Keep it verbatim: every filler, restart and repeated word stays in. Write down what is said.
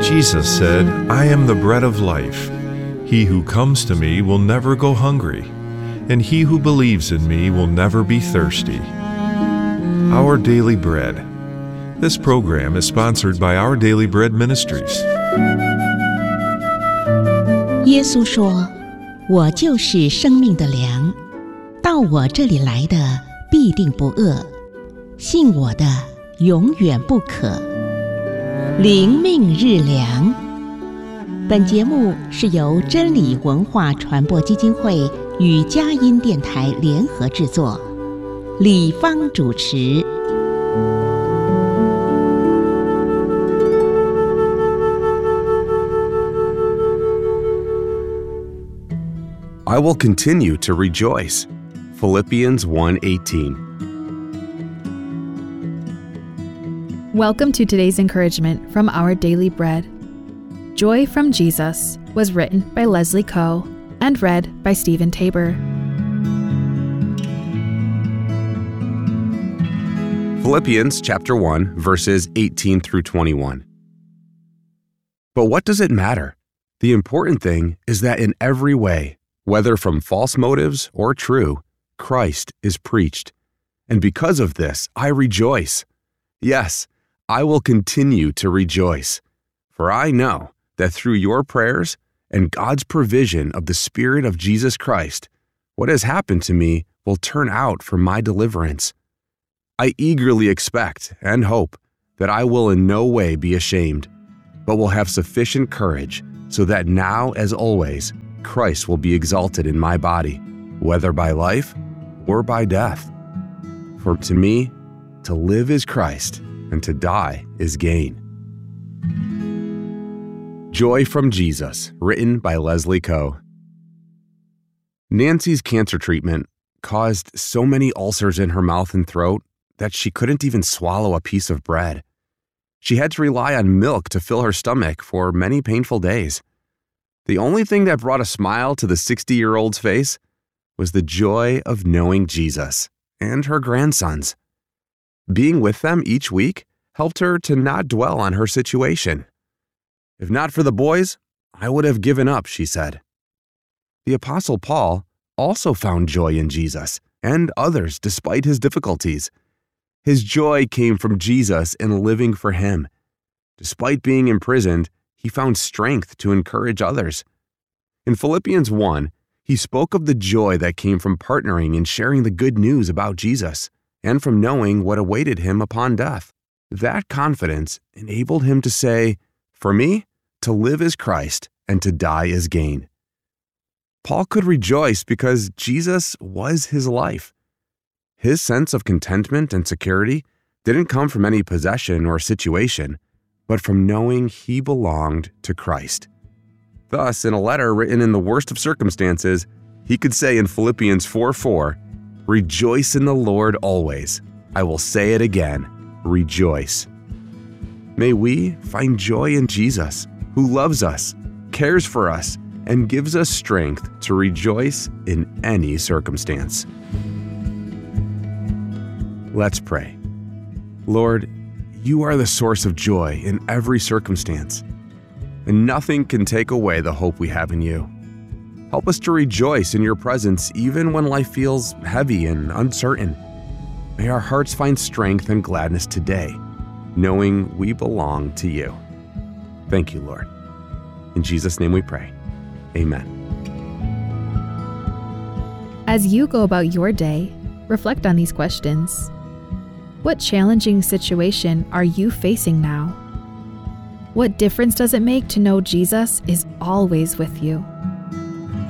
Jesus said, "I am the bread of life. He who comes to me will never go hungry, and he who believes in me will never be thirsty." Our Daily Bread. This program is sponsored by Our Daily Bread Ministries. 耶稣说：“我就是生命的粮，到我这里来的必定不饿，信我的永远不渴。”灵命日粮。本节目是由真理文化传播基金会与佳音电台联合制作，李芳主持。 I will continue to rejoice. Philippians one eighteen. Welcome to today's encouragement from Our Daily Bread. Joy from Jesus was written by Leslie Coe and read by Stephen Tabor. Philippians chapter one, verses eighteen through twenty-one. But what does it matter? The important thing is that in every way, whether from false motives or true, Christ is preached. And because of this, I rejoice. Yes, I will continue to rejoice, for I know that through your prayers and God's provision of the Spirit of Jesus Christ, what has happened to me will turn out for my deliverance. I eagerly expect and hope that I will in no way be ashamed, but will have sufficient courage so that now, as always, Christ will be exalted in my body, whether by life or by death. For to me, to live is Christ, and to die is gain. Joy from Jesus, written by Leslie Coe. Nancy's cancer treatment caused so many ulcers in her mouth and throat that she couldn't even swallow a piece of bread. She had to rely on milk to fill her stomach for many painful days. The only thing that brought a smile to the sixty-year-old's face was the joy of knowing Jesus and her grandsons. Being with them each week helped her to not dwell on her situation. If not for the boys, I would have given up, she said. The Apostle Paul also found joy in Jesus and others despite his difficulties. His joy came from Jesus and living for him. Despite being imprisoned, he found strength to encourage others. In Philippians one, he spoke of the joy that came from partnering and sharing the good news about Jesus, and from knowing what awaited him upon death. That confidence enabled him to say, "For me, to live is Christ, and to die is gain." Paul could rejoice because Jesus was his life. His sense of contentment and security didn't come from any possession or situation, but from knowing he belonged to Christ. Thus, in a letter written in the worst of circumstances, he could say in Philippians four four, "Rejoice in the Lord always. I will say it again, rejoice." May we find joy in Jesus, who loves us, cares for us, and gives us strength to rejoice in any circumstance. Let's pray. Lord, you are the source of joy in every circumstance, and nothing can take away the hope we have in you. Help us to rejoice in your presence even when life feels heavy and uncertain. May our hearts find strength and gladness today, knowing we belong to you. Thank you, Lord. In Jesus' name we pray. Amen. As you go about your day, reflect on these questions. What challenging situation are you facing now? What difference does it make to know Jesus is always with you?